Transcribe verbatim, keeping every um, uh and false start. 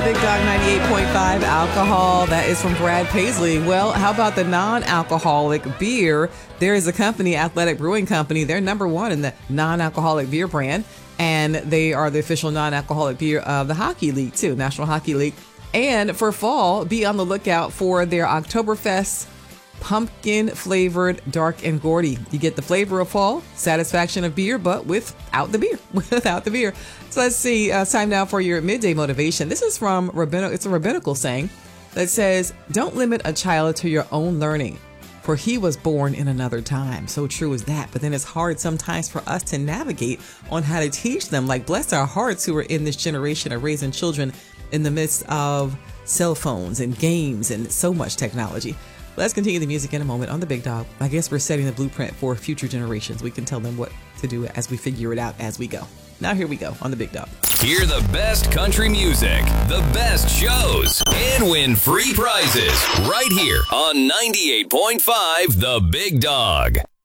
Big Dog ninety-eight point five. Alcohol, that is from Brad Paisley. Well, how about the non-alcoholic beer? There is a company, Athletic Brewing Company. They're number one in the non-alcoholic beer brand, and they are the official non-alcoholic beer of the Hockey League, too, National Hockey League. And for fall, be on the lookout for their Oktoberfest pumpkin flavored dark and gordy. You get the flavor of fall, satisfaction of beer, but without the beer. Without the beer. So let's see. Uh, time now for your midday motivation. This is from rabbinical. It's a rabbinical saying that says, "Don't limit a child to your own learning, for he was born in another time." So true is that. But then it's hard sometimes for us to navigate on how to teach them. Like, bless our hearts who are in this generation of raising children in the midst of cell phones and games and so much technology. Let's continue the music in a moment on The Big Dog. I guess we're setting the blueprint for future generations. We can tell them what to do as we figure it out as we go. Now here we go on The Big Dog. Hear the best country music, the best shows, and win free prizes right here on ninety-eight point five The Big Dog.